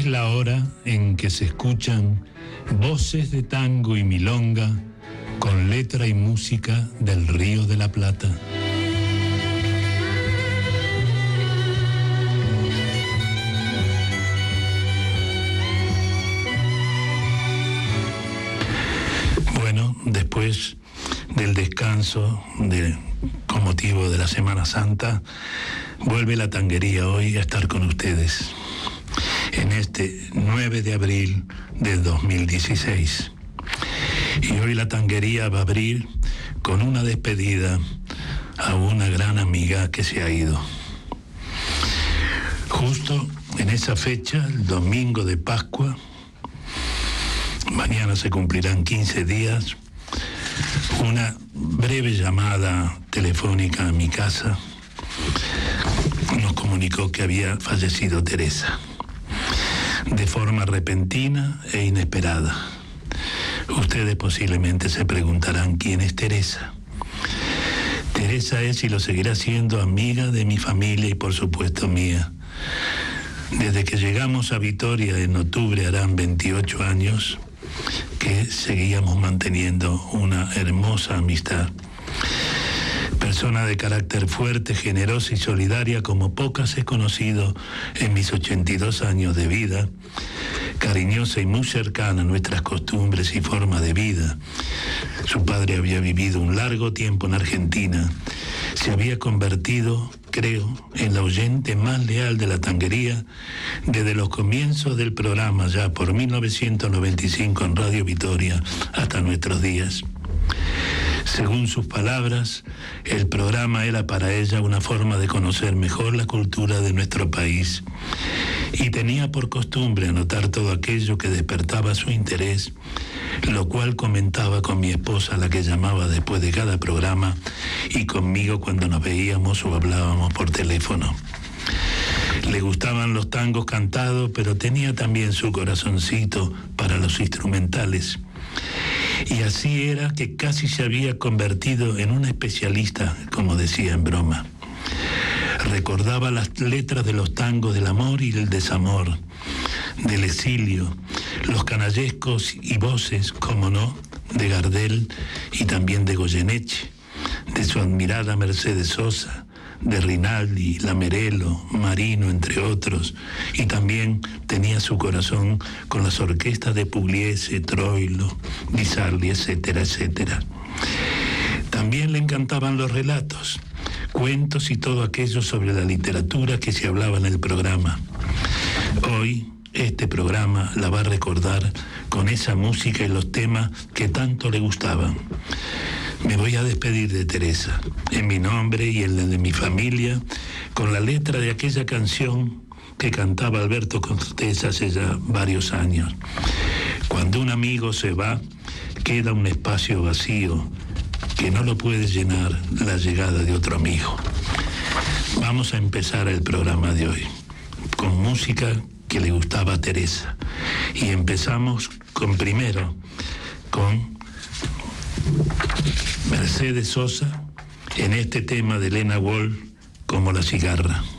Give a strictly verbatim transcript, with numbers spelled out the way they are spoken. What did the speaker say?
Es la hora en que se escuchan voces de tango y milonga con letra y música del Río de la Plata. Bueno, después del descanso de, con motivo de la Semana Santa, vuelve la tanguería hoy a estar con ustedes en este nueve de abril del dos mil dieciséis. Y hoy la tanguería va a abrir con una despedida a una gran amiga que se ha ido. Justo en esa fecha, el domingo de Pascua, mañana se cumplirán quince días, una breve llamada telefónica a mi casa nos comunicó que había fallecido Teresa, de forma repentina e inesperada. Ustedes posiblemente se preguntarán quién es Teresa. Teresa es y lo seguirá siendo amiga de mi familia y por supuesto mía. Desde que llegamos a Vitoria en octubre harán veintiocho años que seguíamos manteniendo una hermosa amistad. Persona de carácter fuerte, generosa y solidaria como pocas he conocido en mis ochenta y dos años de vida, cariñosa y muy cercana a nuestras costumbres y forma de vida. Su padre había vivido un largo tiempo en Argentina, se había convertido, creo, en la oyente más leal de la tanguería desde los comienzos del programa, ya por mil novecientos noventa y cinco en Radio Vitoria, hasta nuestros días. Según sus palabras, el programa era para ella una forma de conocer mejor la cultura de nuestro país y tenía por costumbre anotar todo aquello que despertaba su interés, lo cual comentaba con mi esposa, la que llamaba después de cada programa, y conmigo cuando nos veíamos o hablábamos por teléfono. Le gustaban los tangos cantados, pero tenía también su corazoncito para los instrumentales. Y así era que casi se había convertido en una especialista, como decía en broma. Recordaba las letras de los tangos del amor y del desamor, del exilio, los canallescos y voces, como no, de Gardel y también de Goyeneche, de su admirada Mercedes Sosa, de Rinaldi, Lammerello, Marino, entre otros, y también tenía su corazón con las orquestas de Pugliese, Troilo, Di Sarli, etcétera, etcétera. También le encantaban los relatos, cuentos y todo aquello sobre la literatura que se hablaba en el programa. Hoy, este programa la va a recordar con esa música y los temas que tanto le gustaban. Me voy a despedir de Teresa, en mi nombre y en el de mi familia, con la letra de aquella canción que cantaba Alberto Cortés hace ya varios años. Cuando un amigo se va, queda un espacio vacío que no lo puede llenar la llegada de otro amigo. Vamos a empezar el programa de hoy con música que le gustaba a Teresa. Y empezamos con primero, con Mercedes Sosa, en este tema de Elena Wolf, Como la cigarra.